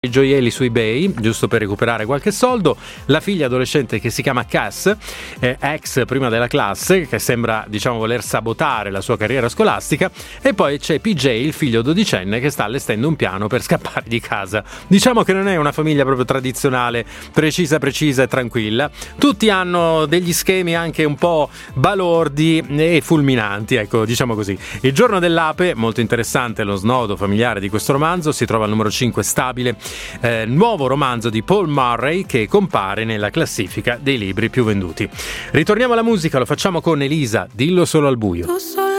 I gioielli su eBay, giusto per recuperare qualche soldo. La figlia adolescente che si chiama Cass, ex prima della classe, che sembra voler sabotare la sua carriera scolastica, e poi c'è PJ, il figlio dodicenne, che sta allestendo un piano per scappare di casa. Diciamo che non è una famiglia proprio tradizionale, precisa e tranquilla. Tutti hanno degli schemi anche un po' balordi e fulminanti, ecco, diciamo così. Il giorno dell'ape, molto interessante lo snodo familiare di questo romanzo, si trova al numero 5 stabile. Nuovo romanzo di Paul Murray che compare nella classifica dei libri più venduti. Ritorniamo alla musica, lo facciamo con Elisa, Dillo solo al buio.